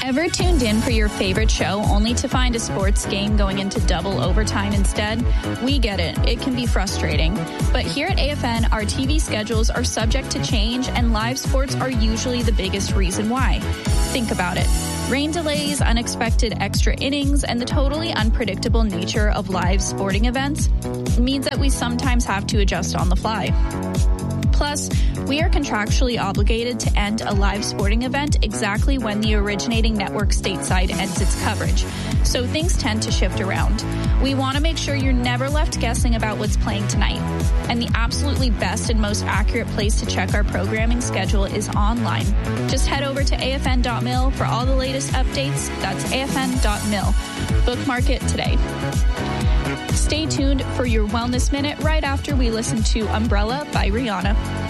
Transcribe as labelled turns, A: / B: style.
A: Ever tuned in for your favorite show only to find a sports game going into double overtime instead? We get it. It can be frustrating. But here at AFN, our TV schedules are subject to change, and live sports are usually the biggest reason why. Think about it. Rain delays, unexpected extra innings, and the totally unpredictable nature of live sporting events means that we sometimes have to adjust on the fly. Plus, we are contractually obligated to end a live sporting event exactly when the originating network stateside ends its coverage, so things tend to shift around. We want to make sure you're never left guessing about what's playing tonight. And the absolutely best and most accurate place to check our programming schedule is online. Just head over to afn.mil for all the latest updates. That's afn.mil. Bookmark it today. Stay tuned for your Wellness Minute right after we listen to Umbrella by Rihanna.